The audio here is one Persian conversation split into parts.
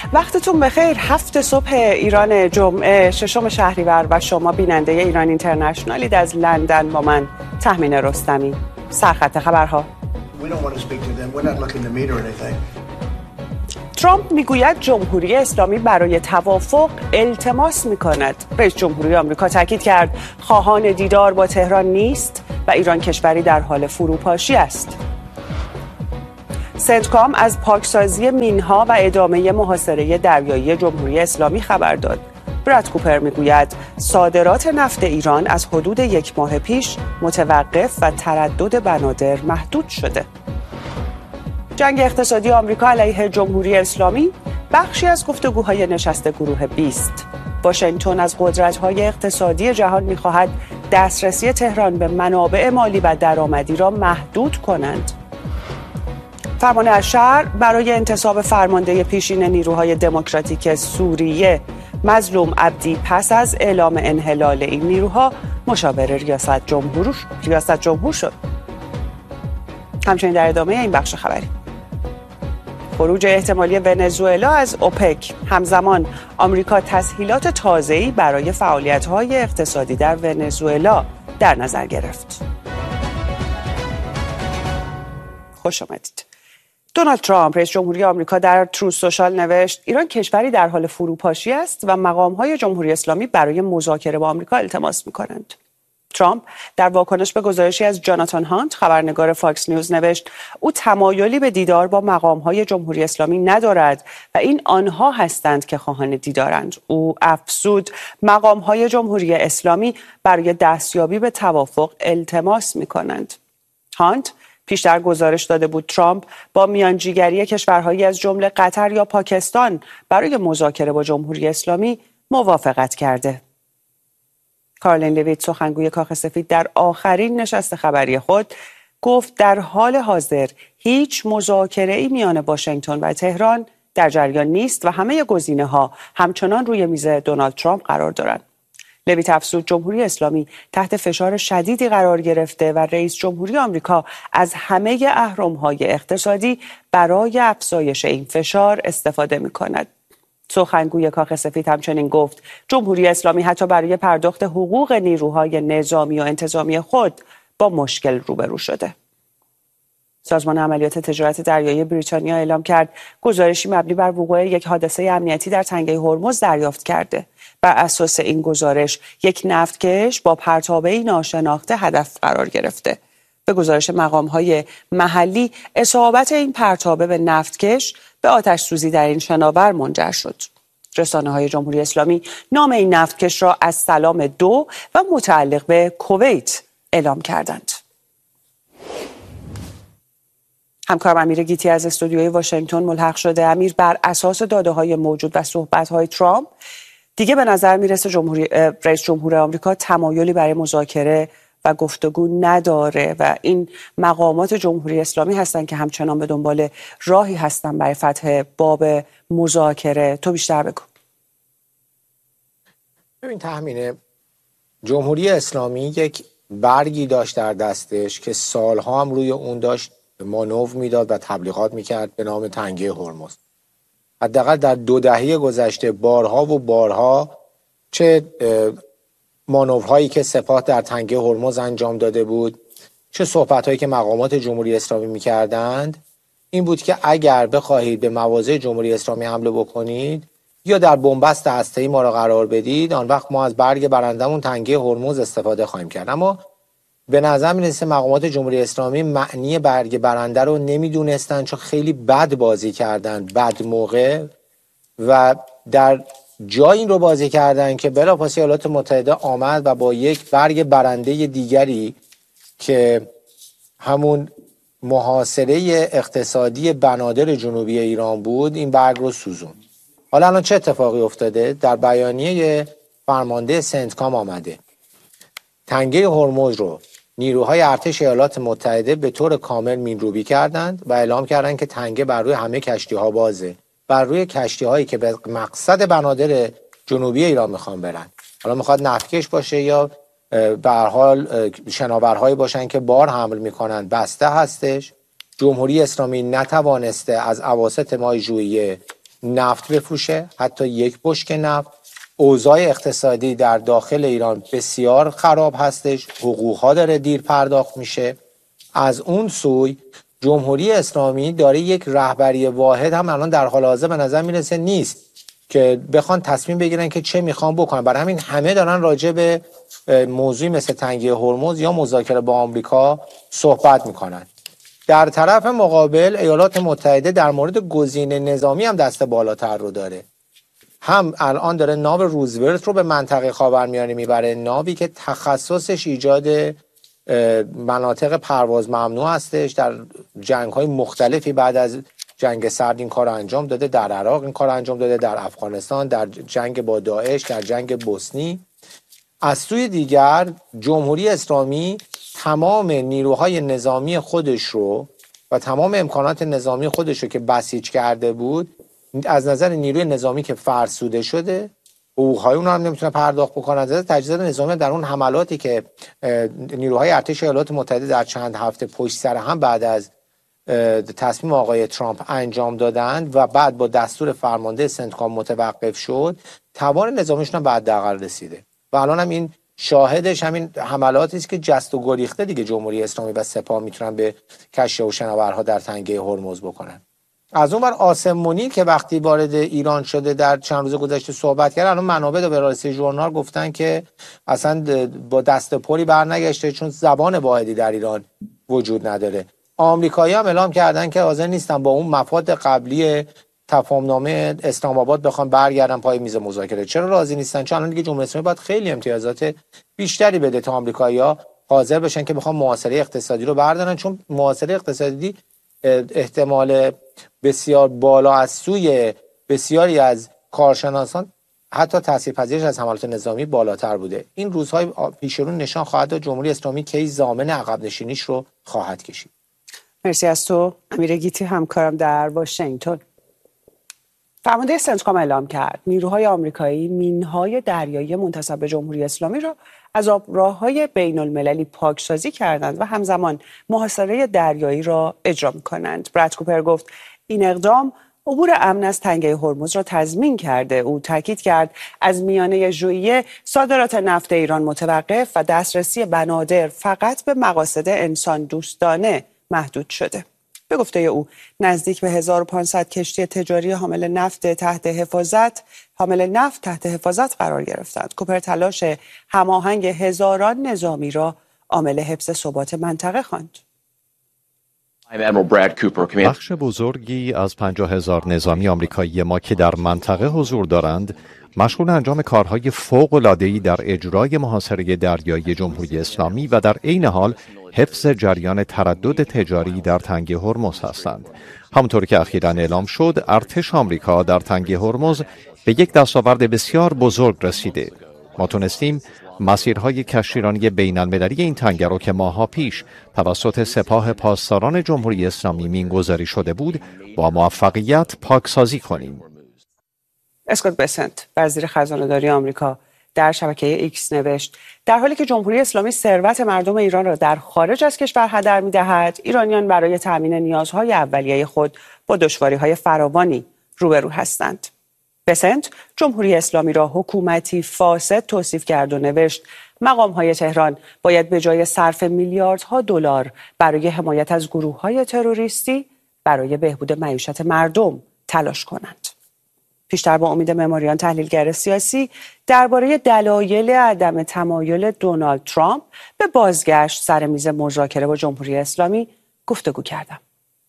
وقتتون بخیر. 7 صبح ایران، جمعه 6 شهریور و شما بیننده ایران اینترنشنالید از لندن با من تهمینه رستمی. سرخط خبرها. ترامپ میگوید جمهوری اسلامی برای توافق التماس میکند. رئیس جمهوری آمریکا تاکید کرد خواهان دیدار با تهران نیست و ایران کشوری در حال فروپاشی است. سنتکام از پاکسازی مینها و ادامه محاصره دریایی جمهوری اسلامی خبر داد. براد کوپر میگوید صادرات نفت ایران از حدود 1 ماه پیش متوقف و تردد بنادر محدود شده. جنگ اقتصادی آمریکا علیه جمهوری اسلامی بخشی از گفتگوهای نشست گروه 20. واشنگتن از قدرت‌های اقتصادی جهان می‌خواهد دسترسی تهران به منابع مالی و درآمدی را محدود کنند. فرمان الشرع برای انتصاب فرمانده پیشین نیروهای دموکراتیک سوریه مظلوم عبدی پس از اعلام انحلال این نیروها مشاور ریاست جمهور شد. همچنین در ادامه این بخش خبری، خروج احتمالی ونزوئلا از اوپک. همزمان آمریکا تسهیلات تازه‌ای برای فعالیت‌های اقتصادی در ونزوئلا در نظر گرفت. خوش آمدید. دونالد ترامپ رئیس جمهوری آمریکا در تروث سوشال نوشت ایران کشوری در حال فروپاشی است و مقام‌های جمهوری اسلامی برای مذاکره با آمریکا التماس می‌کنند. ترامپ در واکنش به گزارشی از جاناتان هانت خبرنگار فاکس نیوز نوشت او تمایلی به دیدار با مقام‌های جمهوری اسلامی ندارد و این آنها هستند که خواهان دیدارند. او افزود مقام‌های جمهوری اسلامی برای دستیابی به توافق التماس می‌کنند. هانت پیشتر گزارش داده بود ترامپ با میانجیگری کشورهایی از جمله قطر یا پاکستان برای مذاکره با جمهوری اسلامی موافقت کرده. کارلین لویت سخنگوی کاخ سفید در آخرین نشست خبری خود گفت در حال حاضر هیچ مذاکره‌ای میان واشنگتن و تهران در جریان نیست و همه گزینه‌ها همچنان روی میز دونالد ترامپ قرار دارند. لویت افزود جمهوری اسلامی تحت فشار شدیدی قرار گرفته و رئیس جمهوری آمریکا از همه اهرم‌های اقتصادی برای افزایش این فشار استفاده می‌کند. سخنگوی کاخ سفید همچنین گفت جمهوری اسلامی حتی برای پرداخت حقوق نیروهای نظامی و انتظامی خود با مشکل روبرو شده. سازمان عملیات تجارت دریایی بریتانیا اعلام کرد گزارشی مبنی بر وقوع یک حادثه امنیتی در تنگه هرمز دریافت کرده. بر اساس این گزارش یک نفتکش با پرتابه‌ای ناشناخته هدف قرار گرفته. به گزارش مقام‌های محلی اصابت این پرتابه به نفتکش به آتش سوزی در این شناور منجر شد. رسانه‌های جمهوری اسلامی نام این نفتکش را از سلام 2 و متعلق به کویت اعلام کردند. همکارم امیر گیتی از استودیوی واشنگتن ملحق شده. امیر، بر اساس داده‌های موجود و صحبت‌های ترامپ دیگه به نظر میرسه رئیس جمهور آمریکا تمایلی برای مذاکره و گفتگو نداره و این مقامات جمهوری اسلامی هستن که همچنان به دنبال راهی هستن برای فتح باب مذاکره. تو بیشتر بگو. ببین تهمینه، جمهوری اسلامی یک برگی داشت در دستش که سالها هم روی اون داشت مانور میداد و تبلیغات میکرد به نام تنگه هرمز. حداقل در 2 دهه گذشته بارها و بارها چه مانورهایی که سپاه در تنگه هرمز انجام داده بود، چه صحبتهایی که مقامات جمهوری اسلامی میکردند، این بود که اگر بخواهید به مواضع جمهوری اسلامی حمله بکنید یا در بنبست هسته‌ای ما را قرار بدید، آن وقت ما از برگ برندمون تنگه هرمز استفاده خواهیم کرد. اما به نظر میرسه مقامات جمهوری اسلامی معنی برگ برنده رو نمیدونستن، چون خیلی بد بازی کردن، بد موقع، و در جای این رو بازی کردن که بلافاصله ایالات متحده آمد و با یک برگ برنده دیگری که همون محاصره اقتصادی بنادر جنوبی ایران بود این برگ رو سوزون. حالا الان چه اتفاقی افتاده؟ در بیانیه فرمانده سنتکام آمده تنگه هرمز رو نیروهای ارتش ایالات متحده به طور کامل مینروبی کردند و اعلام کردند که تنگه بر روی همه کشتی‌ها بازه، بر روی کشتی‌هایی که به مقصد بنادر جنوبی ایران میخوان برن. حالا میخواد نفتکش باشه یا به هر حال شناورهایی باشن که بار حمل میکنن، بسته هستش. جمهوری اسلامی نتوانسته از اواسط ماه ژوئیه نفت بفروشه، حتی یک بشکه نفت. اوضاع اقتصادی در داخل ایران بسیار خراب هستش، حقوقها داره دیر پرداخت میشه. از اون سوی جمهوری اسلامی داره یک رهبری واحد هم الان در حال حاضر به نظر میرسه نیست که بخوان تصمیم بگیرن که چه میخوان بکنن. برای همین همه دارن راجع به موضوعی مثل تنگه هرمز یا مذاکره با آمریکا صحبت میکنن. در طرف مقابل ایالات متحده در مورد گزینه نظامی هم دست بالاتر رو داره. هم الان داره ناو روزولت رو به منطقه خاورمیانه میبره، ناوی که تخصصش ایجاد مناطق پرواز ممنوع هستش. در جنگ‌های مختلفی بعد از جنگ سرد این کار انجام داده، در عراق این کار انجام داده، در افغانستان، در جنگ با داعش، در جنگ بوسنی. از سوی دیگر جمهوری اسلامی تمام نیروهای نظامی خودش رو و تمام امکانات نظامی خودش رو که بسیج کرده بود، از نظر نیروی نظامی که فرسوده شده، حقوق‌های اونها هم نمیتونه پرداخت بکنه. از نظر تجهیزات نظامی در اون حملاتی که نیروهای ارتش ایالات متحده در چند هفته پشت سر هم بعد از تصمیم آقای ترامپ انجام دادند و بعد با دستور فرمانده سنتکام متوقف شد، توان نظامیشون هم به حداقل رسیده و الان هم این شاهدش همین حملاتی است که جست و گریخته دیگه جمهوری اسلامی و سپاه میتونن به کشتی و شناورها در تنگه هرمز بکنن. از اون بر آسم منیر که وقتی وارد ایران شده در چند روز گذشته صحبت کرد، الان منابع به راستی ژورنال گفتن که اصلا با دست پری برنگشته چون زبان واحدی در ایران وجود نداره. آمریکایی هم اعلام کردن که حاضر نیستن با اون مفاد قبلی تفاهمنامه اسلام آباد بخوام برگردن پای میز مذاکره. چرا راضی نیستن؟ چون الان دیگه جمهوری اسلامی باید خیلی امتیازات بیشتری بده تا آمریکایی‌ها حاضر بشن که بخوام محاصره اقتصادی رو بردارن، چون محاصره اقتصادی احتمال بسیار بالا از سوی بسیاری از کارشناسان حتی تاثیرپذیرش از حملات نظامی بالاتر بوده. این روزهای پیشرو نشان خواهد داد جمهوری اسلامی کی ضامن عقب نشینیش رو خواهد کشید. مرسی از تو امیر گیتی، همکارم در واشنگتن. فرمانده سنتکام اعلام کرد نیروهای آمریکایی مینهای دریایی منتسب به جمهوری اسلامی را از آبراههای بین المللی پاکسازی کردند و همزمان محاصره دریایی را اجرا می‌کنند. براد کوپر گفت این اقدام عبور امن از تنگه هرمز را تضمین کرده. او تاکید کرد از میانه ژوئیه صادرات نفت ایران متوقف و دسترسی بنادر فقط به مقاصد انسان دوستانه محدود شده. به گفته او نزدیک به 1500 کشتی تجاری حامل نفت تحت حفاظت قرار گرفتند. کوپر تلاش هماهنگ هزاران نظامی را عامل حفظ ثبات منطقه خواند. بخش بزرگی از 50,000 نظامی آمریکایی ما که در منطقه حضور دارند مشغول انجام کارهای فوق‌العاده‌ای در اجرای محاصره دریایی جمهوری اسلامی و در عین حال حفظ جریان تردد تجاری در تنگه هرمز هستند. همونطور که اخیراً اعلام شد، ارتش آمریکا در تنگه هرمز به یک دستاورد بسیار بزرگ رسیده. ما تونستیم مسیرهای کشتیرانی بین‌المللی این تنگه رو که ماه‌ها پیش توسط سپاه پاسداران جمهوری اسلامی مینگذاری شده بود با موفقیت پاکسازی کنیم. اسکات بسنت، وزیر خزانه‌داری آمریکا، در شبکه ایکس نوشت در حالی که جمهوری اسلامی ثروت مردم ایران را در خارج از کشور هدر می‌دهد، ایرانیان برای تأمین نیازهای اولیه خود با دشواری‌های فراوانی روبرو هستند. بسنت جمهوری اسلامی را حکومتی فاسد توصیف کرد و نوشت مقام‌های تهران باید به جای صرف میلیاردها دلار برای حمایت از گروه‌های تروریستی برای بهبود معیشت مردم تلاش کنند. پیشتر با امید معماریان، تحلیلگر سیاسی، درباره دلایل عدم تمایل دونالد ترامپ به بازگشت سر میز مذاکره با جمهوری اسلامی گفتگو کردم.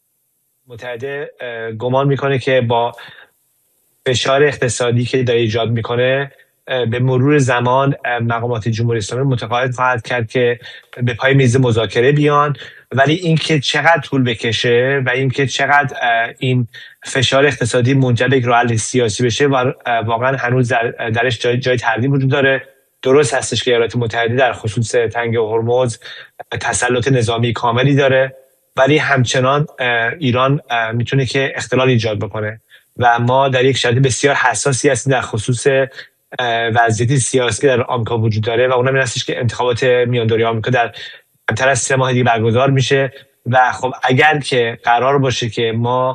متحده گمان میکنه که با فشار اقتصادی که داره ایجاد میکنه به مرور زمان مقامات جمهوری اسلامی متقاعد خواهد کرد که به پای میز مذاکره بیان، ولی اینکه چقدر طول بکشه و اینکه چقدر این فشار اقتصادی منجر به یک راه حل سیاسی بشه واقعا هنوز درش جای تردید وجود داره. درست هستش که ایالات متحده در خصوص تنگه هرمز تسلط نظامی کاملی داره، ولی همچنان ایران میتونه که اختلال ایجاد بکنه و ما در یک شرایط بسیار حساسی هستیم در خصوص وضعیت سیاسی در آمریکا وجود داره و اونم این هستش که انتخابات میاندوری آمریکا در کمتر از 3 ماه دیگه برگزار میشه و خب اگر که قرار باشه که ما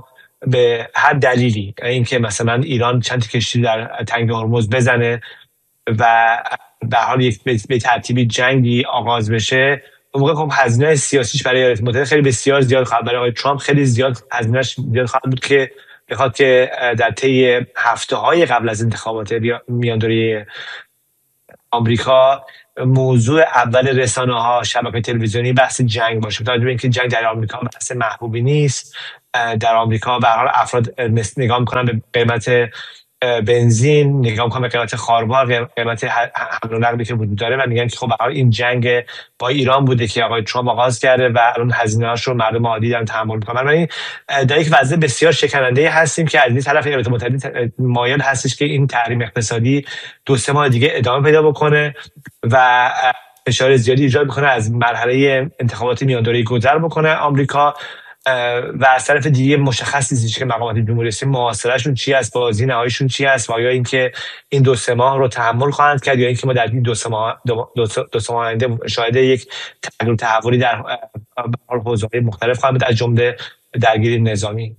به هر دلیلی، اینکه مثلا ایران چند تا کشتی در تنگه هرمز بزنه و به حال یک به ترتیبی جنگی آغاز بشه، اون موقع خب هزینه سیاسیش برای ایالات متحده خیلی بسیار زیاد خواهد، برای آقای ترامپ خیلی زیاد هزینه‌اش زیاد خواهد بود که بخواد که در طی هفته‌های قبل از انتخابات میاندوره آمریکا موضوع اول رسانه‌ها، شبکه تلویزیونی بحث جنگ باشه. تا اینکه جنگ در آمریکا بحث محبوبی نیست. در آمریکا به هر حال افراد نگاه می‌کنن به قیمت بنزین، نگاه می‌کنن به قیمت خاربار، قیمت حمل و نقلی که وجود داره و میگن که خب به هر حال این جنگ با ایران بوده که آقای ترامپ آغاز کرده و الان هزینه‌هاش رو مردم عادی دارن تحمل می‌کنن. یعنی در یک وضع بسیار شکننده هستیم که از این طرف ایالات متحده مایل هستش که این تحریم اقتصادی 2-3 ماه دیگه ادامه پیدا بکنه و فشار زیادی ایجاد بکنه، از مرحله انتخابات میاندوره‌ای گذر بکنه آمریکا و از طرف دیگه مشخص نیست که مقامات جمهوری اسلامی محاصرهشون چی است، بازی نهاییشون چی است و یا اینکه این 2-3 ماه رو تحمل خواهند کرد یا اینکه ما در این 2-3 ماه آینده شاهد یک تغییر تحولی در حوزه‌های مختلف خواهیم بود، از جمله درگیری نظامی.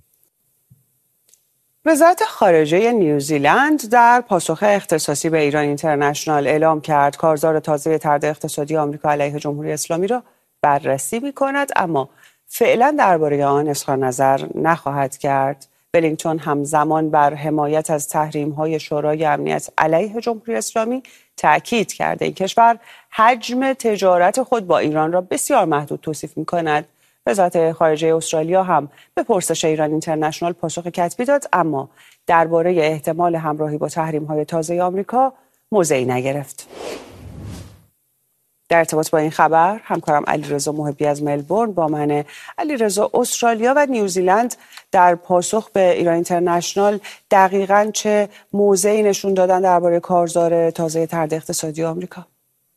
وزارت خارجه نیوزیلند در پاسخ اختصاصی به ایران اینترنشنال اعلام کرد کارزار تازه طرد اقتصادی آمریکا علیه جمهوری اسلامی را بررسی می‌کند، اما فعلا درباره آن اظهار نظر نخواهد کرد. بلینکن همزمان بر حمایت از تحریم‌های شورای امنیت علیه جمهوری اسلامی تأکید کرده. این کشور حجم تجارت خود با ایران را بسیار محدود توصیف می‌کند. وزارت خارجه استرالیا هم به پرسش ایران اینترنشنال پاسخ کتبی داد، اما درباره احتمال همراهی با تحریم‌های تازه آمریکا موضعی نگرفت. در ارتباط با این خبر همکارم علیرضا محبی از ملبورن با منه. علیرضا، استرالیا و نیوزیلند در پاسخ به ایران اینترنشنال دقیقاً چه موضعی نشون دادن درباره کارزار تازه طرد اقتصادی آمریکا؟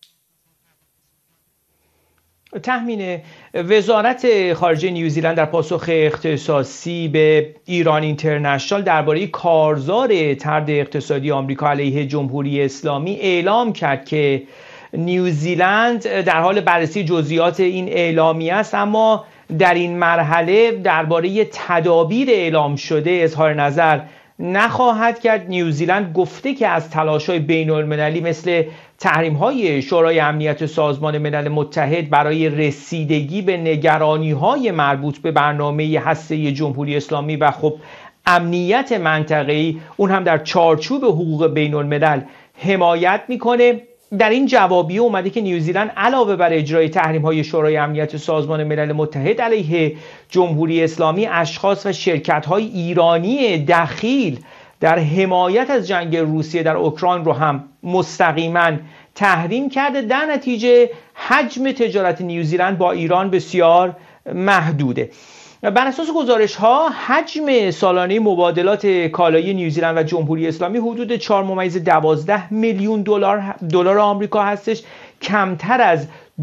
تحمین وزارت خارجه نیوزیلند در پاسخ اختصاصی به ایران اینترنشنال درباره کارزار طرد اقتصادی آمریکا علیه جمهوری اسلامی اعلام کرد که نیوزیلند در حال بررسی جزئیات این اعلامیه است، اما در این مرحله درباره تدابیر اعلام شده اظهار نظر نخواهد کرد. نیوزیلند گفته که از تلاش‌های بین‌المللی مثل تحریم‌های شورای امنیت سازمان ملل متحد برای رسیدگی به نگرانی‌های مربوط به برنامه هسته جمهوری اسلامی و خب امنیت منطقه‌ای اون هم در چارچوب حقوق بین‌الملل حمایت می‌کنه. در این جوابیه اومده که نیوزیلند علاوه بر اجرای تحریم‌های شورای امنیت سازمان ملل متحد علیه جمهوری اسلامی، اشخاص و شرکت‌های ایرانی دخیل در حمایت از جنگ روسیه در اوکراین رو هم مستقیما تحریم کرده. در نتیجه حجم تجارت نیوزیلند با ایران بسیار محدوده. بر اساس گزارش‌ها حجم سالانه مبادلات کالایی نیوزیلند و جمهوری اسلامی حدود 4.12 میلیون دلار آمریکا هستش، کمتر از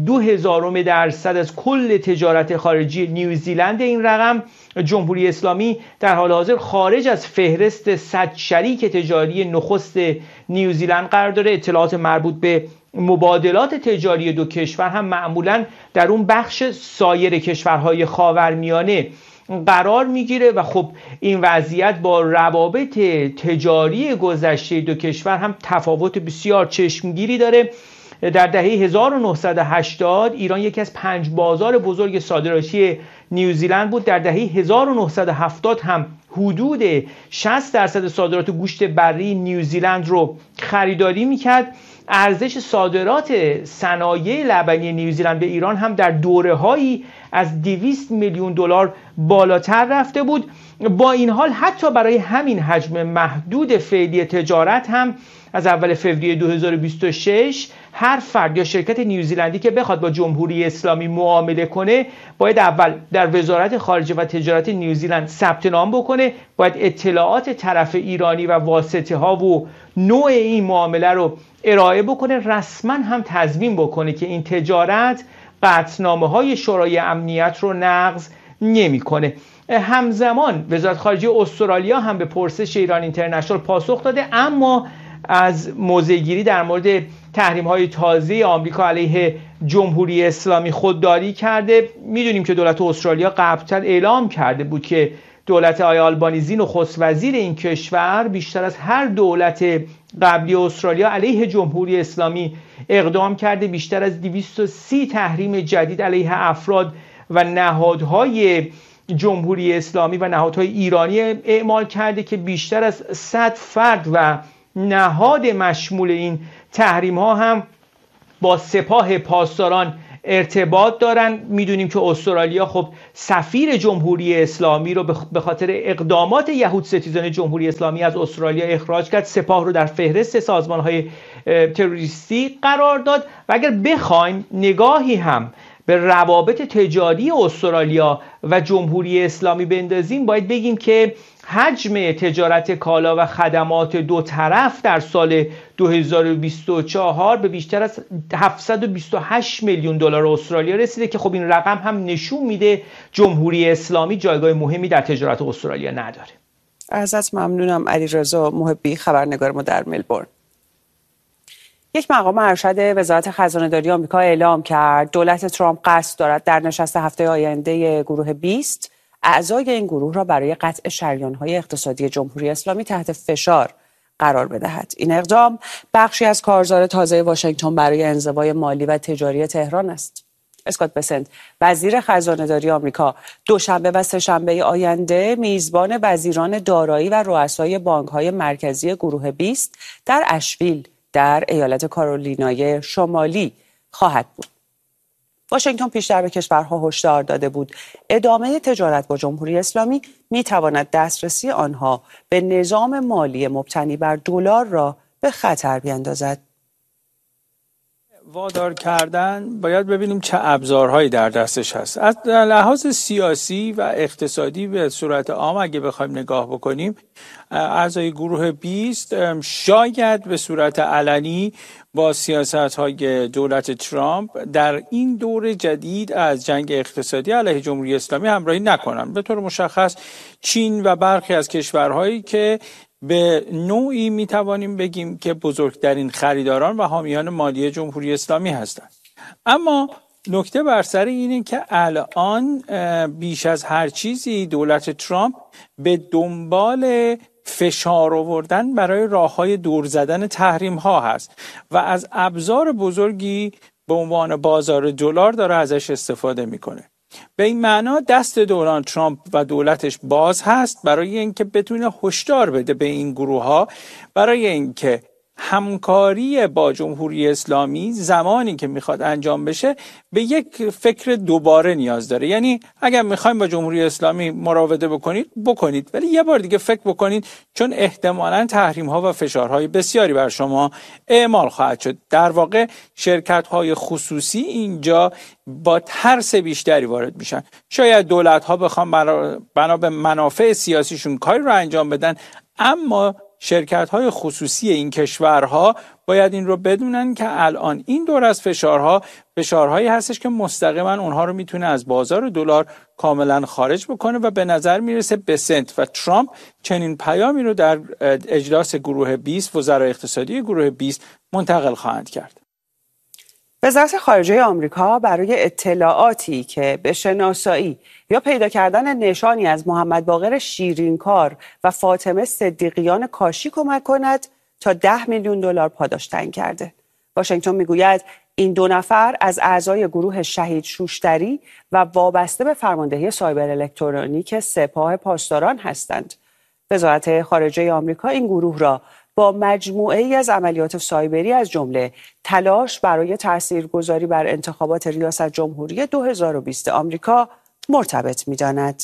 0.02% از کل تجارت خارجی نیوزیلند. این رقم جمهوری اسلامی در حال حاضر خارج از فهرست 100 شریک تجاری نخست نیوزیلند قرار داره. اطلاعات مربوط به مبادلات تجاری دو کشور هم معمولاً در اون بخش سایر کشورهای خاورمیانه قرار میگیره و خب این وضعیت با روابط تجاری گذشته دو کشور هم تفاوت بسیار چشمگیری داره. در دهه 1980 ایران یکی از 5 بازار بزرگ صادراتی نیوزیلند بود. در دهه 1970 هم حدود 60% صادرات گوشت بری نیوزیلند رو خریداری میکرد. ارزش صادرات صنایع لبنی نیوزیلند به ایران هم در دوره‌هایی از 200 میلیون دلار بالاتر رفته بود. با این حال حتی برای همین حجم محدود فعلی تجارت هم از اول فوریه 2026 هر فرد یا شرکت نیوزیلندی که بخواد با جمهوری اسلامی معامله کنه باید اول در وزارت خارجه و تجارت نیوزیلند ثبت نام بکنه، باید اطلاعات طرف ایرانی و واسطه ها و نوع این معامله رو ارائه بکنه، رسما هم تضمین بکنه که این تجارت قطعنامه های شورای امنیت رو نقض نمی‌کنه. همزمان وزارت خارجه استرالیا هم به پرسش ایران اینترنشنال پاسخ داده، اما از موضع‌گیری در مورد تحریم‌های تازه آمریکا علیه جمهوری اسلامی خودداری کرده. میدونیم که دولت استرالیا قبلا اعلام کرده بود که دولت آقای آلبانیزی نخست وزیر این کشور بیشتر از هر دولت قبلی استرالیا علیه جمهوری اسلامی اقدام کرده. بیشتر از 230 تحریم جدید علیه افراد و نهادهای جمهوری اسلامی و نهادهای ایرانی اعمال کرده که بیشتر از 100 فرد و نهاد مشمول این تحریم ها هم با سپاه پاسداران ارتباط دارن. میدونیم که استرالیا خب سفیر جمهوری اسلامی رو به خاطر اقدامات یهود ستیزان جمهوری اسلامی از استرالیا اخراج کرد، سپاه رو در فهرست سازمان‌های تروریستی قرار داد. و اگر بخوایم نگاهی هم به روابط تجاری استرالیا و جمهوری اسلامی بندازیم، باید بگیم که حجم تجارت کالا و خدمات دو طرف در سال 2024 به بیشتر از 728 میلیون دلار استرالیا رسیده که خب این رقم هم نشون میده جمهوری اسلامی جایگاه مهمی در تجارت استرالیا نداره. ازت ممنونم علیرضا محبی، خبرنگار ما در ملبورن. یک مقام ارشد وزارت خزانه‌داری آمریکا اعلام کرد دولت ترامپ قصد دارد در نشست هفته آینده گروه 20 اعضای این گروه را برای قطع شریان‌های اقتصادی جمهوری اسلامی تحت فشار قرار بدهد. این اقدام بخشی از کارزار تازه واشنگتن برای انزوای مالی و تجاری تهران است. اسکات بسنت، وزیر خزانه‌داری آمریکا، دوشنبه و سه‌شنبه آینده میزبان وزیران دارایی و رؤسای بانک‌های مرکزی گروه 20 در اشویل در ایالت کارولینای شمالی خواهد بود. واشنگتن پیشتر به کشورها هشدار داده بود ادامه تجارت با جمهوری اسلامی میتواند دسترسی آنها به نظام مالی مبتنی بر دلار را به خطر بیندازد. وادار کردن باید ببینیم چه ابزارهایی در دستش هست. از لحاظ سیاسی و اقتصادی به صورت عام اگه بخوایم نگاه بکنیم، اعضای گروه 20 شاید به صورت علنی با سیاست‌های دولت ترامپ در این دور جدید از جنگ اقتصادی علیه جمهوری اسلامی همراهی نکنند. به طور مشخص چین و برخی از کشورهایی که به نوعی میتوانیم بگیم که بزرگترین خریداران و حامیان مالی جمهوری اسلامی هستند. اما نکته بر سر اینه که الان بیش از هر چیزی دولت ترامپ به دنبال فشار آوردن برای راه‌های دور زدن تحریم‌ها هست و از ابزار بزرگی به عنوان بازار دلار داره ازش استفاده میکنه. به این معنا دست دوران ترامپ و دولتش باز هست برای اینکه بتونه هشدار بده به این گروه‌ها، برای اینکه همکاری با جمهوری اسلامی زمانی که میخواد انجام بشه به یک فکر دوباره نیاز داره. یعنی اگر میخوایم با جمهوری اسلامی مراوده بکنید، ولی یه بار دیگه فکر بکنید، چون احتمالاً تحریم‌ها و فشارهای بسیاری بر شما اعمال خواهد شد. در واقع شرکت‌های خصوصی اینجا با ترس بیشتری وارد میشن. شاید دولت‌ها بخوان بنا به منافع سیاسیشون کاری رو انجام بدن، اما شرکت‌های خصوصی این کشورها باید این رو بدونن که الان این دور از فشارهایی هستش که مستقیما اونها رو میتونه از بازار دلار کاملا خارج بکنه و به نظر میرسه بسنت و ترامپ چنین پیامی رو در اجلاس گروه 20 وزرای اقتصادی گروه 20 منتقل خواهند کرد. وزارت خارجه آمریکا برای اطلاعاتی که به شناسایی یا پیدا کردن نشانی از محمد باقر شیرینکار و فاطمه صدیقیان کاشی کمک کند تا 10 میلیون دلار پاداش تعیین کرده. واشنگتن میگوید این دو نفر از اعضای گروه شهید شوشتری و وابسته به فرماندهی سایبر الکترونیک سپاه پاسداران هستند. وزارت خارجه آمریکا این گروه را با مجموعه ای از عملیات سایبری از جمله تلاش برای تاثیرگذاری بر انتخابات ریاست جمهوری 2020 آمریکا مرتبط می‌داند.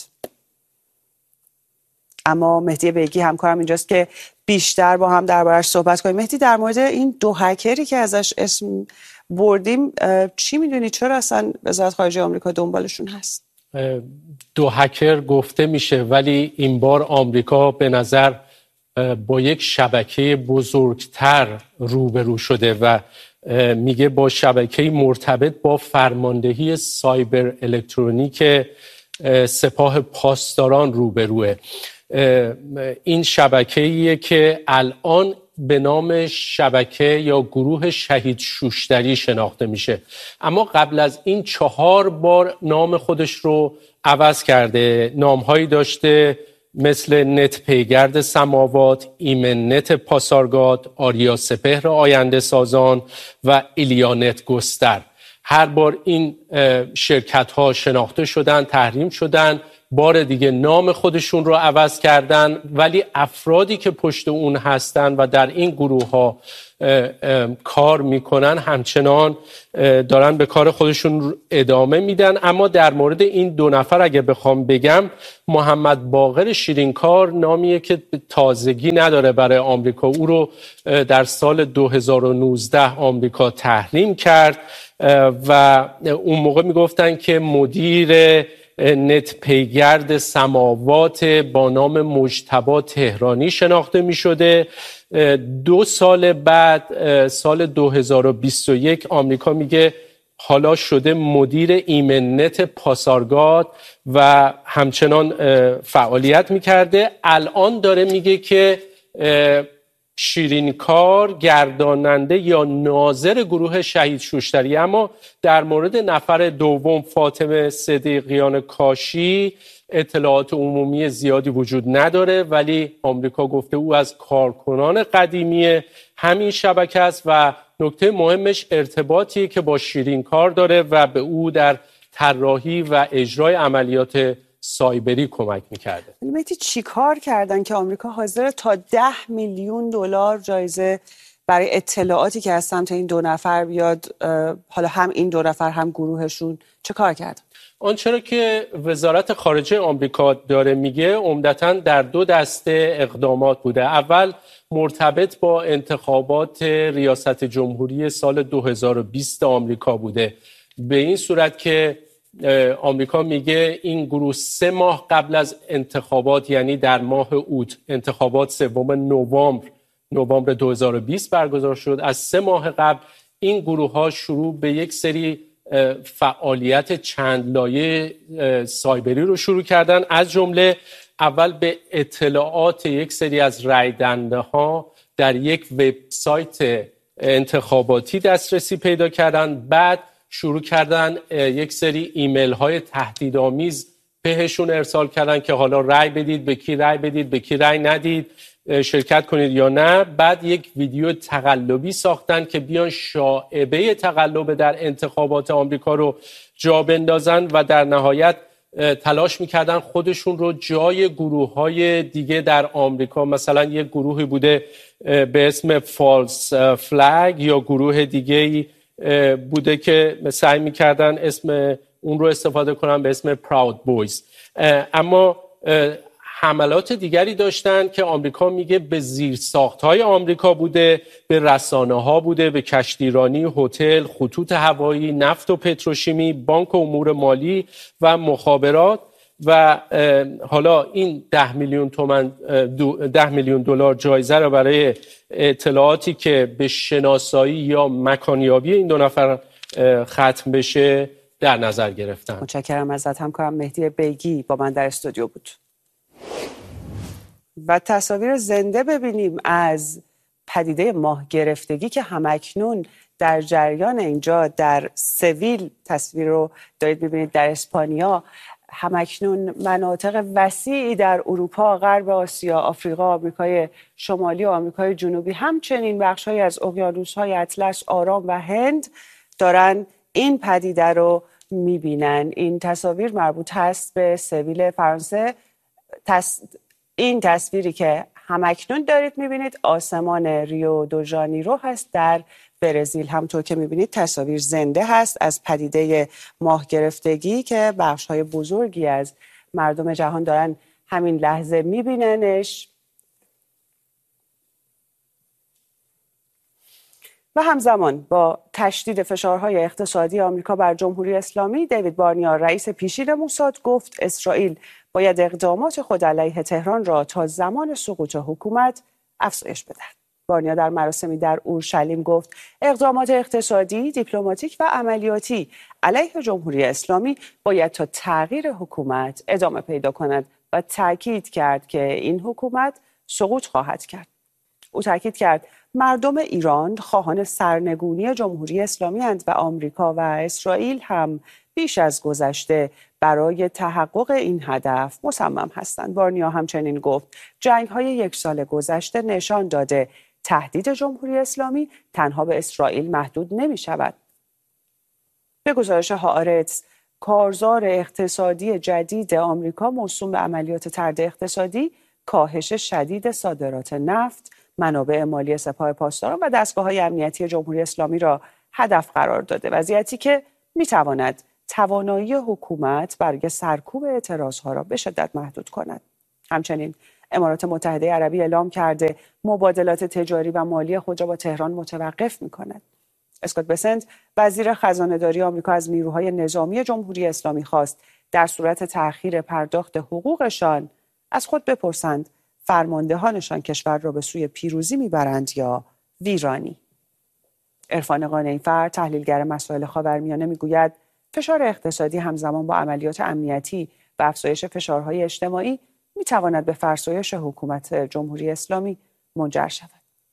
اما مهدی بیگی همکارم اینجاست که بیشتر با هم دربارش صحبت کنیم. مهدی، در مورد این دو هکری که ازش اسم بردیم چی میدونی؟ چرا اصلا وزارت خارجه آمریکا دنبالشون هست؟ دو هکر گفته میشه، ولی این بار آمریکا به نظر با یک شبکه بزرگتر روبرو شده و میگه با شبکه مرتبط با فرماندهی سایبر الکترونیک سپاه پاسداران روبروه. این شبکه‌ایه که الان به نام شبکه یا گروه شهید شوشتری شناخته میشه، اما قبل از این 4 بار نام خودش رو عوض کرده. نامهایی داشته مثل نت پیگرد سماوات، ایمنت پاسارگاد، آریا سپهر آینده سازان و ایلیانت گستر. هر بار این شرکت ها شناخته شدن، تحریم شدن، بار دیگه نام خودشون رو عوض کردن، ولی افرادی که پشت اون هستن و در این گروه ها کار میکنن همچنان دارن به کار خودشون ادامه میدن. اما در مورد این دو نفر اگه بخوام بگم، محمد باقر شیرینکار نامیه که تازگی نداره برای آمریکا. او رو در سال 2019 آمریکا تحریم کرد و اون موقع میگفتن که مدیر نت پیگرد سماوات با نام مجتبی تهرانی شناخته می شده. 2 سال بعد، سال 2021، آمریکا میگه حالا شده مدیر ایمنت پاسارگاد و همچنان فعالیت میکرده. الان داره میگه که شیرینکار گرداننده یا ناظر گروه شهید شوشتری. اما در مورد نفر دوم، فاطمه صدیقیان کاشی، اطلاعات عمومی زیادی وجود نداره، ولی آمریکا گفته او از کارکنان قدیمی همین شبکه است و نکته مهمش ارتباطی که با شیرینکار داره و به او در طراحی و اجرای عملیات سایبری کمک میکرده. مهدی چی کار کردن که آمریکا حاضر تا 10 میلیون دلار جایزه برای اطلاعاتی که از سمت این 2 نفر بیاد؟ حالا هم این 2 نفر هم گروهشون چه کار کردن؟ آنچه را که وزارت خارجه آمریکا داره میگه عمدتاً در 2 دسته اقدامات بوده. اول مرتبط با انتخابات ریاست جمهوری سال 2020 آمریکا بوده، به این صورت که آمریکا میگه این گروه 3 ماه قبل از انتخابات، یعنی در ماه اوت، انتخابات 3 نوامبر 2020 برگزار شد، از 3 ماه قبل این گروه ها شروع به یک سری فعالیت چند لایه سایبری رو شروع کردن. از جمله اول به اطلاعات یک سری از رای دهنده ها در یک وبسایت انتخاباتی دسترسی پیدا کردن. بعد شروع کردن یک سری ایمیل های تهدیدآمیز بهشون ارسال کردن که حالا رای بدید، به کی رای بدید، به کی رای ندید، شرکت کنید یا نه. بعد یک ویدیو تقلبی ساختن که بیان شائبه تقلب در انتخابات آمریکا رو جا بندازن و در نهایت تلاش میکردن خودشون رو جای گروه های دیگه در آمریکا، مثلا یک گروهی بوده به اسم فالس فلگ یا گروه دیگه بوده که سعی میکردن اسم اون رو استفاده کنن به اسم پراود بویز. اما حملات دیگری داشتن که آمریکا میگه به زیرساخت‌های آمریکا بوده، به رسانه‌ها بوده، به کشتیرانی، هتل، خطوط هوایی، نفت و پتروشیمی، بانک و امور مالی و مخابرات. و حالا این 10 میلیون دلار جایزه رو برای اطلاعاتی که به شناسایی یا مکانیابی این 2 نفر ختم بشه در نظر گرفتن. متشکرم ازت. همکارم مهدی بیگی با من در استودیو بود. و تصاویر زنده ببینیم از پدیده ماه گرفتگی که همکنون در جریان اینجا در سویل، تصویر رو دارید میبینید در اسپانیا، همکنون مناطق وسیعی در اروپا، غرب آسیا، آفریقا، آمریکای شمالی و آمریکای جنوبی، همچنین بخش‌هایی از اقیانوس‌های اطلس، آرام و هند دارن این پدیده رو میبینن. این تصاویر مربوط هست به سویل فرانسه. این تصویری که همکنون دارید میبینید آسمان ریو دو ژانیرو هست در برزیل. همطور که میبینید تصاویر زنده هست از پدیده ماه گرفتگی که بخش‌های بزرگی از مردم جهان دارن همین لحظه میبیننش. و همزمان با تشدید فشارهای اقتصادی آمریکا بر جمهوری اسلامی، دیوید بارنیا رئیس پیشین موساد گفت اسرائیل باید اقدامات خود علیه تهران را تا زمان سقوط حکومت افزایش بدهد. بارنیا در مراسمی در اورشلیم گفت اقدامات اقتصادی، دیپلماتیک و عملیاتی علیه جمهوری اسلامی باید تا تغییر حکومت ادامه پیدا کند و تاکید کرد که این حکومت سقوط خواهد کرد. او تاکید کرد مردم ایران خواهان سرنگونی جمهوری اسلامی اند و آمریکا و اسرائیل هم بیش از گذشته برای تحقق این هدف مصمم هستند. وارنیا همچنین گفت جنگ‌های 1 سال گذشته نشان داده تهدید جمهوری اسلامی تنها به اسرائیل محدود نمی‌شود. به گزارش هآرتز، کارزار اقتصادی جدید آمریکا موسوم به عملیات طرد اقتصادی، کاهش شدید صادرات نفت، منابع مالی سپاه پاسداران و دستگاه‌های امنیتی جمهوری اسلامی را هدف قرار داده، وضعیتی که می‌تواند توانایی حکومت برای سرکوب اعتراضها را به شدت محدود کند. همچنین امارات متحده عربی اعلام کرده مبادلات تجاری و مالی خود را با تهران متوقف می‌کند. اسکات بسنت، وزیر خزانه‌داری آمریکا، از نیروهای نظامی جمهوری اسلامی خواست در صورت تأخیر پرداخت حقوقشان از خود بپرسند فرماندهانشان کشور را به سوی پیروزی میبرند یا ویرانی. عرفان قانعی‌فر، تحلیلگر مسائل خاورمیانه، میگوید فشار اقتصادی همزمان با عملیات امنیتی و افزایش فشارهای اجتماعی میتواند به فرسایش حکومت جمهوری اسلامی منجر شود.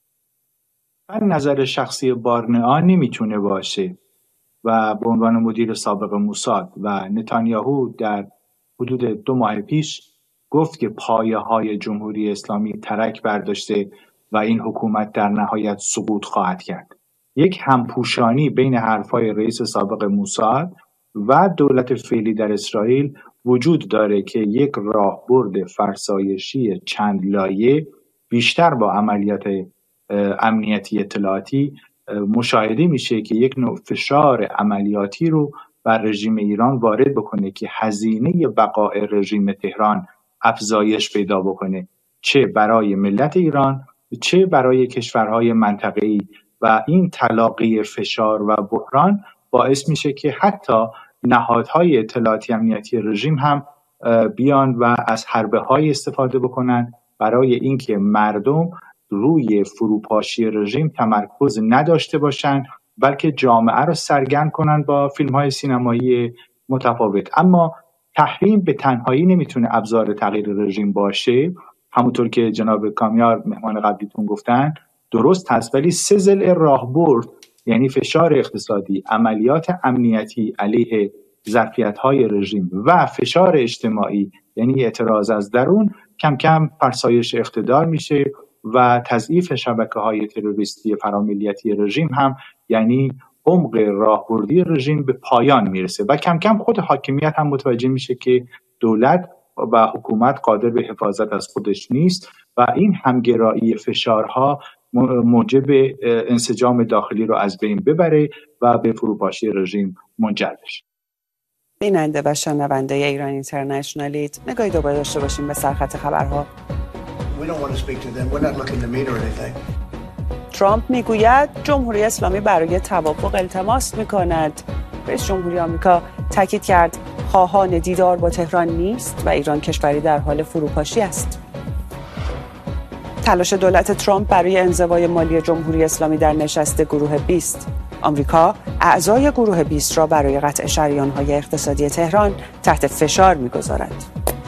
من نظر شخصی بارنئا نمیتونه باشه و به عنوان مدیر سابق موساد و نتانیاهو در حدود 2 ماه پیش گفت که پایه‌های جمهوری اسلامی ترک برداشته و این حکومت در نهایت سقوط خواهد کرد. یک همپوشانی بین حرفای رئیس سابق موساد و دولت فعلی در اسرائیل وجود داره که یک راهبرد فرسایشی چند لایه بیشتر با عملیات امنیتی اطلاعاتی مشاهده میشه که یک نوع فشار عملیاتی رو بر رژیم ایران وارد بکنه که هزینه بقای رژیم تهران افزایش پیدا بکنه، چه برای ملت ایران چه برای کشورهای منطقه‌ای، و این تلاقی فشار و بحران باعث میشه که حتی نهادهای اطلاعاتی امنیتی رژیم هم بیان و از حربه‌های استفاده بکنن برای اینکه مردم روی فروپاشی رژیم تمرکز نداشته باشن، بلکه جامعه رو سرگرم کنن با فیلم‌های سینمایی متفاوت. اما تحریم به تنهایی نمیتونه ابزار تغییر رژیم باشه، همونطور که جناب کامیار مهمان قبلیتون گفتن درست هست، ولی 3 ضلع راهبرد، یعنی فشار اقتصادی، عملیات امنیتی علیه ظرفیت‌های رژیم و فشار اجتماعی یعنی اعتراض از درون، کم کم فرسایش اقتدار میشه و تضعیف شبکه‌های تروریستی فراملیتی رژیم هم یعنی عمق راهبردی رژیم به پایان میرسه و کم کم خود حاکمیت هم متوجه میشه که دولت و حکومت قادر به حفاظت از خودش نیست و این همگرایی فشارها موجب انسجام داخلی رو از بین ببره و به فروپاشی رژیم منجر بشه. بیننده و شنونده ایران اینترنشنالیت، نگاهی دوباره داشته باشیم به سرخط خبرها. ترامپ میگوید جمهوری اسلامی برای توافق التماس میکند. رئیس جمهوری آمریکا تاکید کرد خواهان دیدار با تهران نیست و ایران کشوری در حال فروپاشی است. تلاش دولت ترامپ برای انزوای مالی جمهوری اسلامی در نشست گروه 20. آمریکا اعضای گروه 20 را برای قطع شریان‌های اقتصادی تهران تحت فشار می‌گذارد.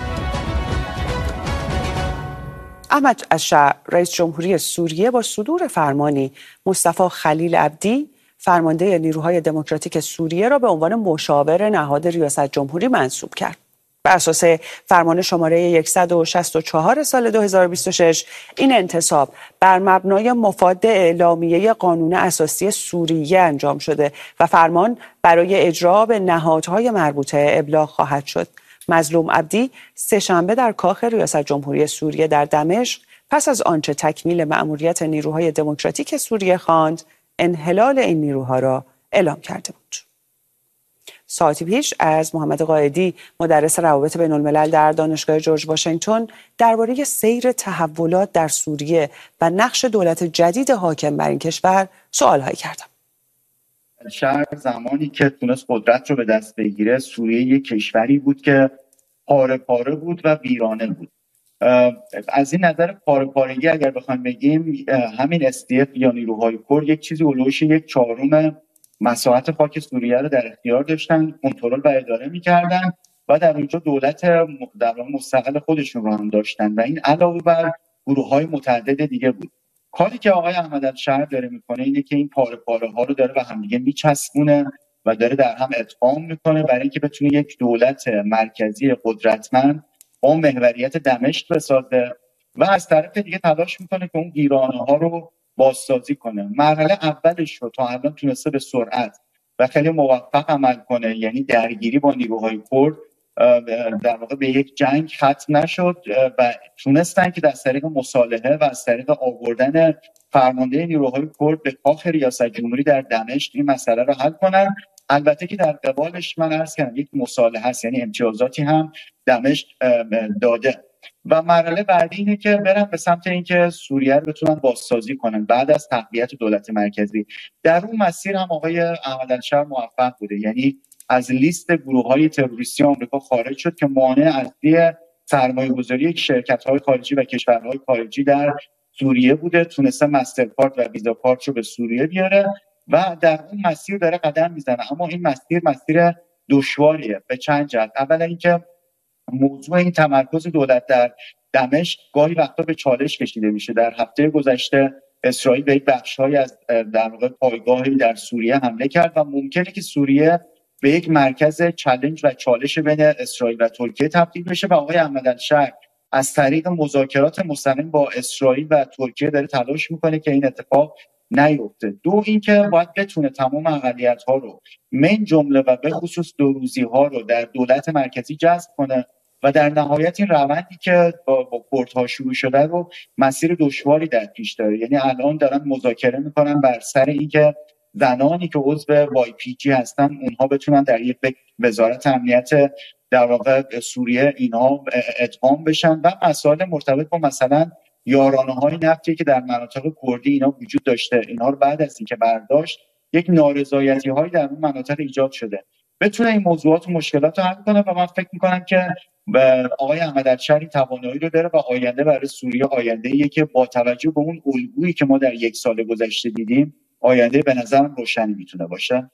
احمد الشع، رئیس جمهوری سوریه، با صدور فرمانی مصطفی خلیل عبدی، فرمانده نیروهای دموکراتیک سوریه، را به عنوان مشاور نهاد ریاست جمهوری منصوب کرد. بر اساس فرمان شماره 164 سال 2026 این انتصاب بر مبنای مفاد اعلامیه قانون اساسی سوریه انجام شده و فرمان برای اجرا به نهادهای مربوطه ابلاغ خواهد شد. مظلوم عبدی سه‌شنبه در کاخ ریاست جمهوری سوریه در دمشق پس از آنچه تکمیل مأموریت نیروهای دموکراتیک سوریه خواند، انحلال این نیروها را اعلام کرده بود. ساعتی پیش از محمد قائدی، مدرس روابط بین الملل در دانشگاه جورج واشنگتن، درباره سیر تحولات در سوریه و نقش دولت جدید حاکم بر این کشور سوال‌هایی کردم. شهر زمانی که تونست قدرت رو به دست بگیره، سوریه یک کشوری بود که پاره پاره بود و ویرانه بود. از این نظر پاره پارگی اگر بخوایم بگیم، همین SDF یا نیروهای کرد یک چیزی اولوش 1/4 مساحت خاک سوریه رو در اختیار داشتن، کنترل و اداره می‌کردن و در اونجا دولت مستقل خودشون رو هم داشتن و این علاوه بر گروه‌های متعدد دیگه بود. کاری که آقای احمد الشهر داره میکنه اینه که این پاره پاره ها رو داره به هم دیگه میچسبونه و داره در هم ادغام میکنه برای اینکه بتونه یک دولت مرکزی قدرتمند با محوریت دمشق بسازه و از طرف دیگه تلاش میکنه که اون ویرانه‌ها رو بازسازی کنه. مرحله اولش رو تا الان تونسته به سرعت و خیلی موفق عمل کنه، یعنی درگیری با نیروهای کرد در واقع به یک جنگ ختم نشد و تونستن که از طریق مصالحه و از طریق آوردن فرمانده نیروهای کرد به کاخ ریاست جمهوری در دمشق این مسئله رو حل کنن. البته که در قبالش من عرض کردم یک مصالحه است، یعنی امتیازاتی هم دمشق داده و مرحله بعدی اینه که برن به سمت اینکه سوریه رو بتونن بازسازی کنن بعد از تقویت دولت مرکزی. در اون مسیر هم آقای احمد الشر موفق بوده، یعنی از لیست گروه‌های تروریستی آمریکا خارج شد که مانع اصلی سرمایه‌گذاری شرکت‌های خارجی و کشورهای خارجی در سوریه بوده. تونسته مسترکارد و ویزا کارت رو به سوریه بیاره و در اون مسیر داره قدم میزنه. اما این مسیر دشواریه به چند جهت. اولا اینکه موضوع این تمرکز دولت در دمشق گاهی وقتا به چالش کشیده میشه. در هفته گذشته اسرائیل به یک بخش‌های از در واقع پایگاهی در سوریه حمله کرد و ممکنه که سوریه به یک مرکز چالش و چالش بین اسرائیل و ترکیه تبدیل بشه و آقای احمد الشر از طریق مذاکرات مستقیم با اسرائیل و ترکیه داره تلاش میکنه که این اتفاق نیفته. دو اینکه باید بتونه تمام اقلیت‌ها رو من جمله و به خصوص دوروزی‌ها رو در دولت مرکزی جذب کنه و در نهایت این روندی که با کردها شروع شده رو مسیر دشواری در پیش داره. یعنی الان دارن مذاکره میکنن بر سر اینکه زنانی که عضو YPG هستن اونها بتونن در یک وزارت امنیت در واقع سوریه اینها ادغام بشن و مسائل مرتبط با مثلا یارانه‌های نفتی که در مناطق کردی اینا وجود داشته، اینا رو بعد از اینکه برداشت یک نارضایتی‌هایی در اون مناطق ایجاد شده بتونه این موضوعات و مشکلات رو حل کنه و من فکر می‌کنم که آقای احمد الشر توانایی رو داره و آینده برای سوریه آینده‌ایه که با توجه به اون الگویی که ما در یک سال گذشته دیدیم آینده به نظرم روشنی میتونه باشه.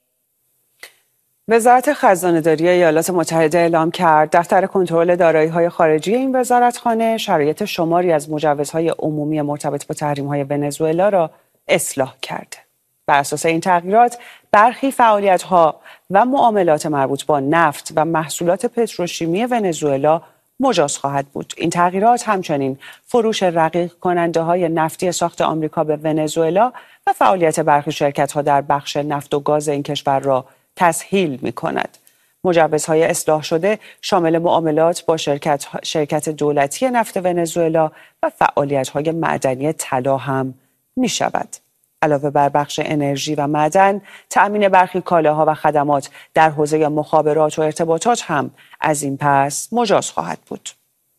وزارت خزانه‌داری ایالات متحده اعلام کرد دفتر کنترل دارایی‌های خارجی این وزارتخانه شرایط شماری از مجوزهای عمومی مرتبط با تحریم‌های ونزوئلا را اصلاح کرده. بر اساس این تغییرات برخی فعالیت‌ها و معاملات مربوط با نفت و محصولات پتروشیمی ونزوئلا مجاز خواهد بود. این تغییرات همچنین فروش رقیق کننده‌های نفتی ساخت آمریکا به ونزوئلا و فعالیت برخی شرکت‌ها در بخش نفت و گاز این کشور را تسهیل می‌کند. مجوزهای اصلاح شده شامل معاملات با شرکت دولتی نفت ونزوئلا و فعالیت‌های معدنی طلا هم می‌شود. علاوه بر بخش انرژی و معدن، تأمین برخی کالاها و خدمات در حوزه مخابرات و ارتباطات هم از این پس مجاز خواهد بود.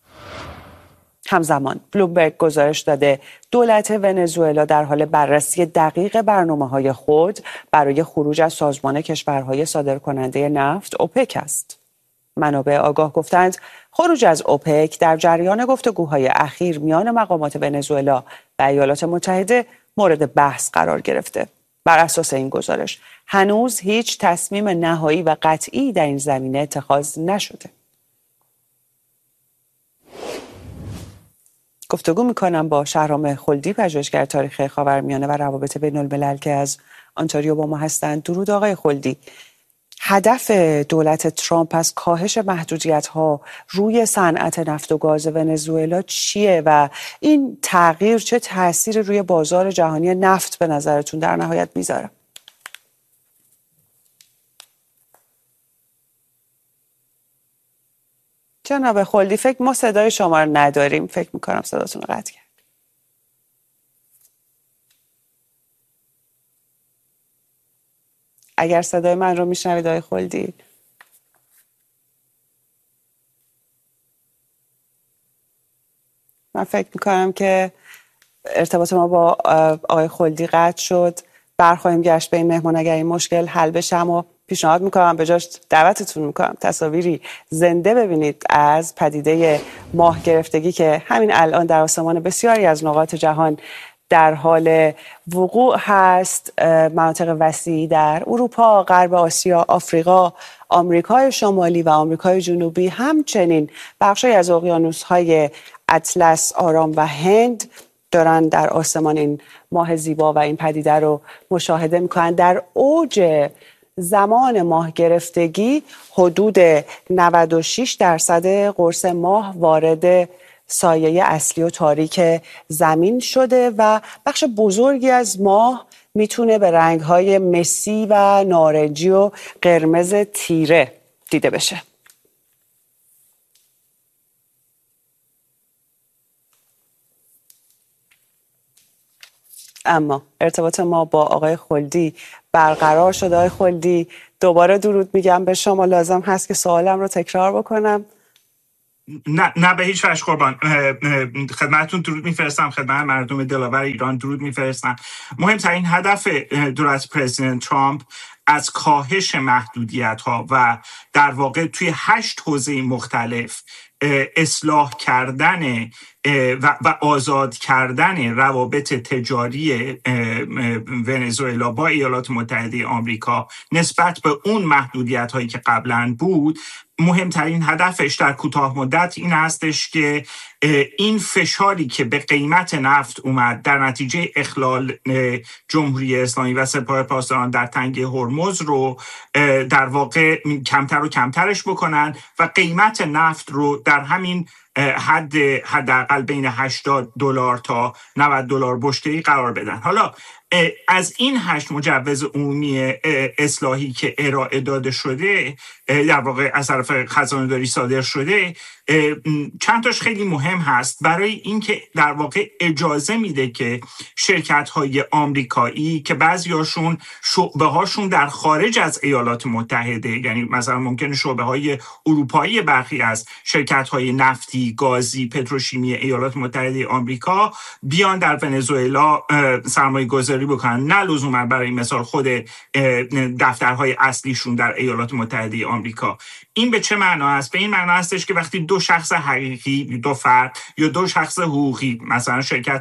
همزمان بلومبرگ گزارش داده دولت ونزوئلا در حال بررسی دقیق برنامه‌های خود برای خروج از سازمان کشورهای صادرکننده نفت اوپک است. منابع آگاه گفتند خروج از اوپک در جریان گفتگوهای اخیر میان مقامات ونزوئلا و ایالات متحده مورد بحث قرار گرفته. بر اساس این گزارش هنوز هیچ تصمیم نهایی و قطعی در این زمینه اتخاذ نشده. گفتگو میکنم با شهرام خلدی، پژوهشگر تاریخ خاورمیانه و روابط بین الملل که از آنتاریو با ما هستند. درود آقای خلدی. هدف دولت ترامپ از کاهش محدودیت‌ها روی صنعت نفت و گاز ونزوئلا چیه و این تغییر چه تأثیری روی بازار جهانی نفت به نظرتون در نهایت میذاره؟ جناب خلدی، ما صدای شما رو نداریم. فکر میکنم صداتون رو قطع کرد. اگر صدای من رو میشنوید آقای خلدی. من فکر میکنم که ارتباط ما با آقای خلدی قطع شد. برخواهیم گشت به این مهمان اگر این مشکل حل بشه، اما پیشنهاد میکنم به جاش دعوتتون میکنم تصاویری زنده ببینید از پدیده ماه گرفتگی که همین الان در آسمان بسیاری از نقاط جهان در حال وقوع هست. مناطق وسیعی در اروپا، غرب آسیا، آفریقا، آمریکای شمالی و آمریکای جنوبی، همچنین بخشی از اقیانوس‌های اطلس، آرام و هند دارن در آسمان این ماه زیبا و این پدیده رو مشاهده میکنن. در اوج زمان ماه گرفتگی حدود 96% قرص ماه وارد سایه اصلی و تاریک زمین شده و بخش بزرگی از ماه میتونه به رنگ‌های مسی و نارنجی و قرمز تیره دیده بشه. اما ارتباط ما با آقای خلدی برقرار شده. آقای خلدی، دوباره درود میگم به شما. لازم هست که سوالم رو تکرار بکنم؟ نه به هیچ وجه قربان. خدمتتون درود میفرستم، خدمت مردم دلاور ایران درود میفرستم. مهمترین هدف دولت پرزیدنت ترامپ از کاهش محدودیت ها و در واقع توی 8 حوزه مختلف اصلاح کردن و آزاد کردن روابط تجاری ونزوئلا با ایالات متحده آمریکا نسبت به اون محدودیت هایی که قبلا بود، مهمترین هدفش در کوتاه مدت این هستش که این فشاری که به قیمت نفت اومد در نتیجه اخلال جمهوری اسلامی و سپاه پاسداران در تنگه هرمز رو در واقع کمتر و کمترش بکنن و قیمت نفت رو در همین حداقل بین $80 تا $90 بشکه‌ای قرار بدن. حالا از این 8 مجوز عمومی اصلاحی که ارائه داده شده، در واقع از طرف خزانه‌داری صادر شده، چند تاش خیلی مهم هست برای اینکه در واقع اجازه میده که شرکت‌های آمریکایی که بعضیاشون شعبه‌هاشون در خارج از ایالات متحده، یعنی مثلا ممکنه شعبه‌های اروپایی برخی از شرکت‌های نفتی، گازی، پتروشیمی ایالات متحده آمریکا بیان در ونزوئلا سرمایه‌گذاری بکنن، نه لزوما برای مثال خود دفترهای اصلیشون در ایالات متحده آمریکا. این به چه معنا است؟ به این معنا هستش که وقتی دو شخص حقیقی، دو فرد یا دو شخص حقوقی، مثلا شرکت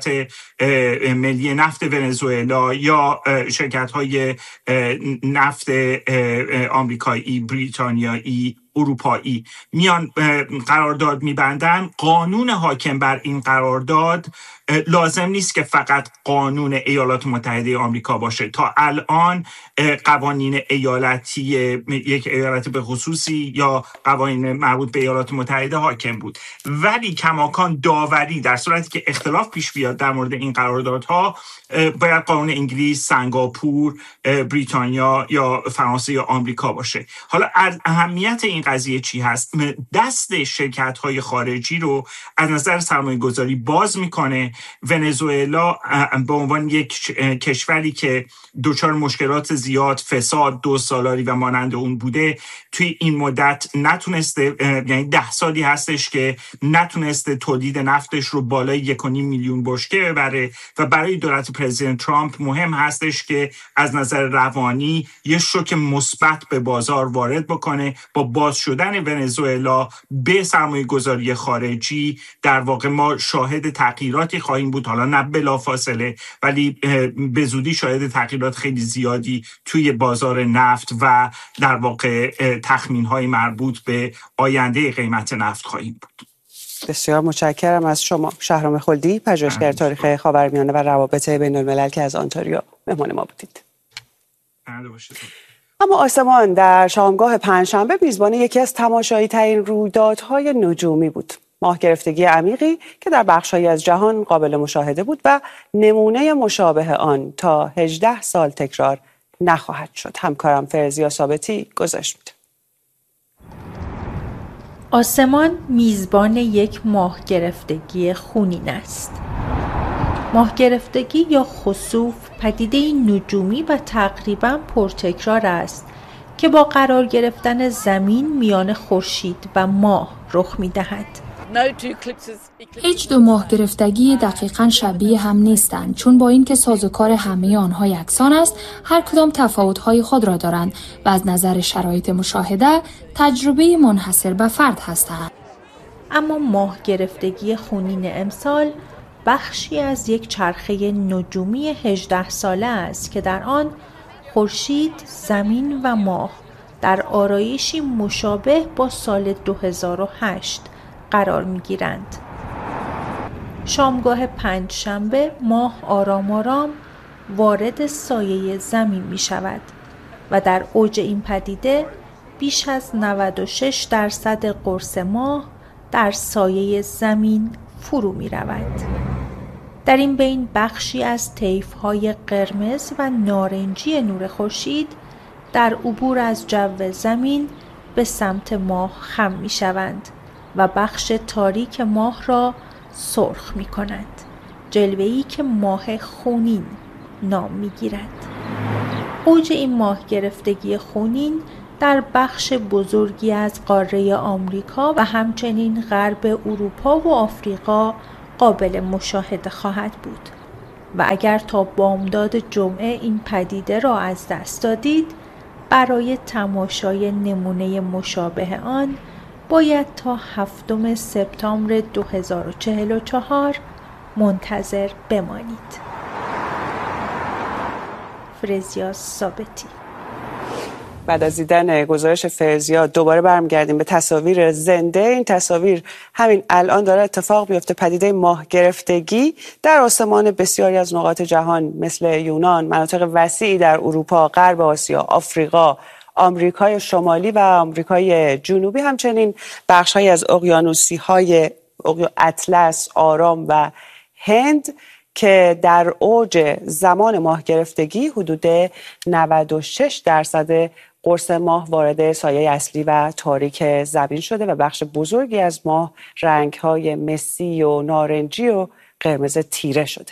ملی نفت ونزوئلا یا شرکت‌های نفت آمریکایی، بریتانیایی، اروپایی میان قرارداد میبندن، قانون حاکم بر این قرارداد لازم نیست که فقط قانون ایالات متحده آمریکا باشه. تا الان قوانین ایالتی یک ایالت به خصوصی یا قوانین مربوط به ایالات متحده حاکم بود، ولی کماکان داوری در صورتی که اختلاف پیش بیاد در مورد این قراردادها باید قانون انگلیس، سنگاپور، بریتانیا یا فرانسه یا آمریکا باشه. حالا اهمیت این قضیه چی هست؟ دست شرکت‌های خارجی رو از نظر سرمایه‌گذاری باز میکنه. ونزوئلا به عنوان یک کشوری که دچار مشکلات زیاد، فساد، دزدسالاری و مانند اون بوده، توی این مدت نتونسته، یعنی 10 سالی هستش که نتونسته تولید نفتش رو بالای 1.5 میلیون بشکه ببره و برای دولت پرزیدنت ترامپ مهم هستش که از نظر روانی یه شوک مثبت به بازار وارد بکنه. با باز شدن ونزوئلا به سرمایه‌گذاری خارجی در واقع ما شاهد تغییراتی خواهیم بود، حالا نه بلافاصله ولی به زودی شاهد تغییرات خیلی زیادی توی بازار نفت و در واقع تخمین‌های مربوط به آینده قیمت نفت خواهیم بود. بسیار متشکرم از شما. شهرام خلدی، پژوهشگر تاریخ خاورمیانه و روابط بین‌الملل که از آنتاریو مهمان ما بودید. اما آسمان در شامگاه پنجشنبه میزبان یکی از تماشایی ترین رویدادهای نجومی بود. ماه گرفتگی عمیقی که در بخش‌هایی از جهان قابل مشاهده بود و نمونه مشابه آن تا 18 سال تکرار نخواهد شد. همکارم فرزیا ثابتی گزارش میده. آسمان میزبان یک ماه گرفتگی خونین است. ماه گرفتگی یا خسوف پدیده نجومی و تقریباً پرتکرار است که با قرار گرفتن زمین میان خورشید و ماه رخ می‌دهد. هیچ دو ماه گرفتگی دقیقاً شبیه هم نیستند، چون با اینکه سازوکار همه آنها یکسان است، هر کدام تفاوت‌های خود را دارند و از نظر شرایط مشاهده تجربه منحصر به فرد هستند. اما ماه گرفتگی خونین امسال بخشی از یک چرخه نجومی 18 ساله است که در آن خورشید، زمین و ماه در آرایشی مشابه با سال 2008 قرار می‌گیرند. شامگاه پنجشنبه ماه آرام آرام وارد سایه زمین می‌شود و در اوج این پدیده بیش از 96% قرص ماه در سایه زمین فرو می رود. در این بین بخشی از طیف‌های قرمز و نارنجی نور خورشید در عبور از جو زمین به سمت ماه خم می شوند و بخش تاریک ماه را سرخ می کنند. جلوه‌ای که ماه خونین نام می گیرد. اوج این ماه گرفتگی خونین در بخش بزرگی از قاره آمریکا و همچنین غرب اروپا و آفریقا قابل مشاهده خواهد بود و اگر تا بامداد جمعه این پدیده را از دست دادید، برای تماشای نمونه مشابه آن باید تا 7 سپتامبر 2044 منتظر بمانید. فرزیا ثابتی. بعد از دیدن گزارش فرزیا دوباره برمیگردیم به تصاویر زنده. این تصاویر همین الان داره اتفاق میفته. پدیده ماه گرفتگی در آسمان بسیاری از نقاط جهان مثل یونان، مناطق وسیعی در اروپا، غرب آسیا، آفریقا، آمریکای شمالی و آمریکای جنوبی، همچنین بخش‌هایی از اقیانوسی‌های اطلس، آرام و هند که در اوج زمان ماه گرفتگی حدود 96% قرص ماه وارد سایه اصلی و تاریک زمین شده و بخش بزرگی از ماه رنگ‌های مسی و نارنجی و قرمز تیره شده.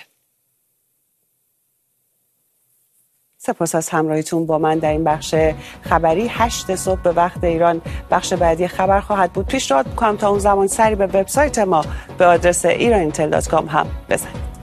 سپاس از همراهیتون با من در این بخش خبری. 8 صبح به وقت ایران بخش بعدی خبر خواهد بود. پیشنهاد می‌کنم تا اون زمان سری به وبسایت ما به آدرس irantel.com هم بزنید.